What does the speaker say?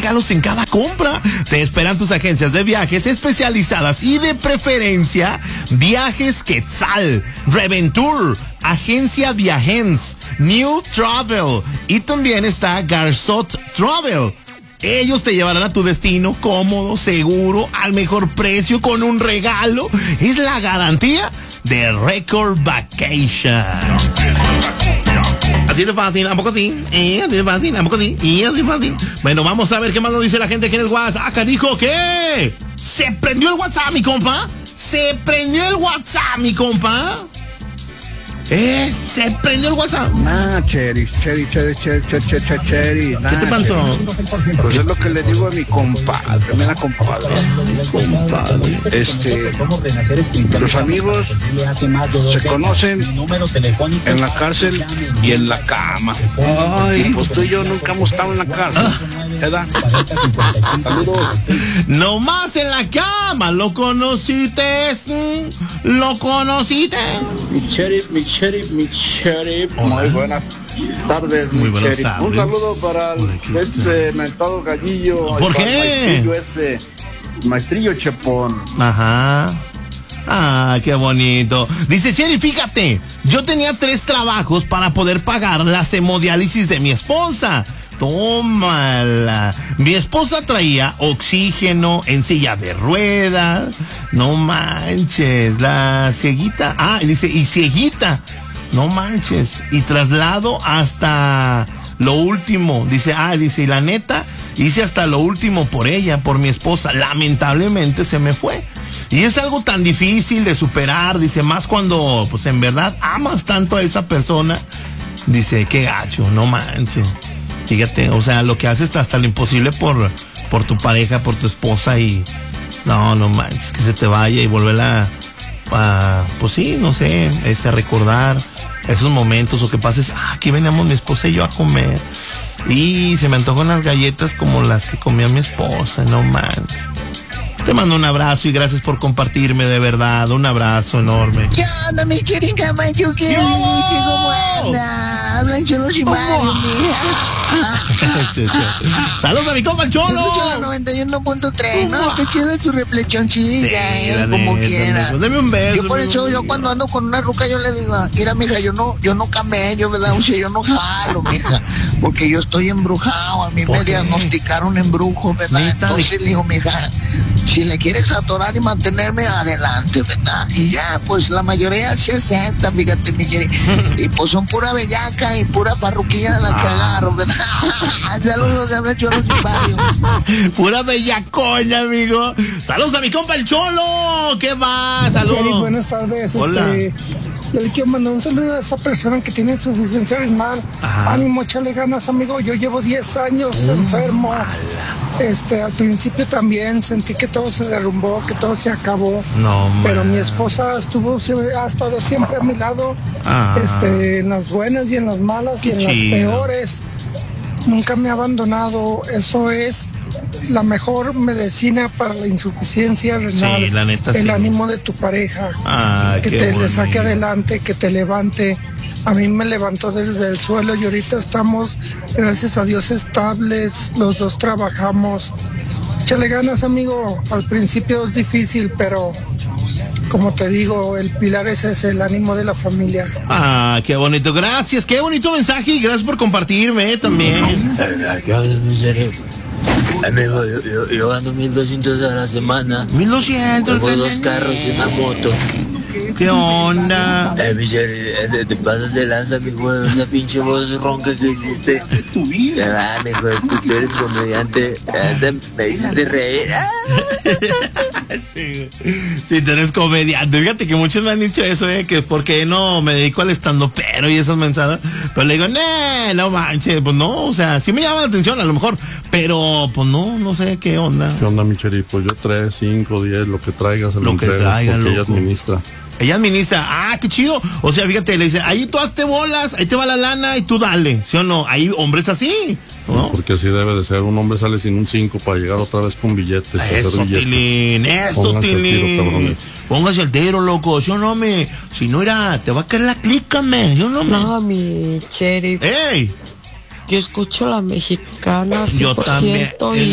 regalos en cada compra. Te esperan tus agencias de viajes especializadas y de preferencia Viajes Quetzal, Reventur, Agencia Viajens, New Travel y también está Garzot Travel. Ellos te llevarán a tu destino cómodo, seguro, al mejor precio, con un regalo. Es la garantía de Record Vacation. Así de fácil, ¿a poco sí? Así de fácil, ¿a poco sí? Así de fácil. Bueno, vamos a ver qué más nos dice la gente aquí en el WhatsApp. Acá dijo que se prendió el WhatsApp, mi compa. Se prendió el WhatsApp, mi compa. Se prendió el WhatsApp. Cheri. ¿Qué te pasó? Pues es lo que le digo a mi compadre, mira compadre. Los amigos se conocen en la cárcel y en la cama. Ay, pues tú y yo nunca hemos estado en la cárcel, ¿verdad? Saludos. No más en la cama, lo conociste. Mi sheriff. Muy buenas tardes, muy mi buenas sheriff. tardes. Un saludo para este mentado gallillo. ¿Por qué? Maestrillo Chepón. Ajá. Ah, qué bonito. Dice Cheri, fíjate, yo tenía 3 trabajos para poder pagar las hemodiálisis de mi esposa. Tómala. Mi esposa traía oxígeno en silla de ruedas. No manches. La cieguita. Dice, y cieguita. No manches. Y traslado hasta lo último. Dice, y la neta, hice hasta lo último por ella, por mi esposa. Lamentablemente se me fue. Y es algo tan difícil de superar. Dice, más cuando, pues en verdad, amas tanto a esa persona. Dice, qué gacho, no manches. Fíjate, o sea, lo que haces hasta lo imposible por tu pareja, por tu esposa y no manches, que se te vaya y volverla pues sí, no sé, recordar esos momentos o que pases, aquí veníamos mi esposa y yo a comer y se me antojan las galletas como las que comía mi esposa, no manches. Te mando un abrazo y gracias por compartirme, de verdad, un abrazo enorme. ¿Qué onda, mi cheringa Mayuki? ¿Cómo anda? Hablan Cholos y Mario, Saludos a mi compa el Cholo. Escucho la 91.3, ¿no? Qué chido tu reflexioncilla, Sí, como neta, quiera. Dame un beso. Yo por eso, yo cuando ando con una ruca, yo le digo, mira, mija, yo no camello, ¿verdad? O sea, yo no jalo, mija, porque yo estoy embrujado, a mí me diagnosticaron embrujo, ¿verdad? Entonces le digo, mija, si le quieres atorar y mantenerme adelante, ¿verdad? Y ya, pues la mayoría se acepta, fíjate, mi Jerry. Y pues son pura bellaca y pura parruquilla de la que agarro, ¿verdad? Saludos, de haber Cholo y Barrio. Pura bellacoña, amigo. Saludos a mi compa el Cholo. ¿Qué va? Saludos. Jerry, buenas tardes. Hola. Le quiero mandar un saludo a esa persona que tiene insuficiencia renal. Ánimo, échale ganas, amigo. Yo llevo 10 años enfermo. Al principio también sentí que todo se derrumbó, que todo se acabó. Pero mi esposa ha estado siempre a mi lado, en las buenas y en las malas y en las peores. Nunca me ha abandonado. Eso es la mejor medicina para la insuficiencia renal. Sí, la neta, el ánimo de tu pareja, que le saque adelante, que te levante. A mí me levantó desde el suelo y ahorita estamos, gracias a Dios, estables. Los dos trabajamos. Échale ganas, amigo. Al principio es difícil, pero como te digo, el pilar es ese, el ánimo de la familia. Qué bonito. Gracias, qué bonito mensaje y gracias por compartirme también. Amigo, yo gano 1,200 a la semana. 1,200. Tengo 2 carros y una moto. ¿Qué onda? Te pasas de lanza, mijo, esa pinche voz ronca que hiciste. Mijo, tú eres comediante, me hiciste reír. Sí, tú eres comediante. Fíjate que muchos me han dicho eso, que por qué no me dedico al estandopero y esas mensadas. Pero le digo, no manches, pues no, o sea, sí me llama la atención a lo mejor, pero pues no sé qué onda. ¿Qué onda, mi Cheri? Pues yo 3, 5, 10, lo que traigas, lo que traigas, porque ella administra. Ella administra, qué chido. O sea, fíjate, le dice, ahí tú hazte bolas, ahí te va la lana y tú dale, ¿sí o no? Hay hombres así, ¿no? Porque así debe de ser, un hombre sale sin un 5 para llegar otra vez con billetes. Eso, Tilín, Póngase el tiro, loco, ¿sí o no, me? Si no era, te va a caer la clica, me, ¿sí o no, me? No, mi Cheri. ¡Ey! Yo escucho la mexicana 100%. Yo también.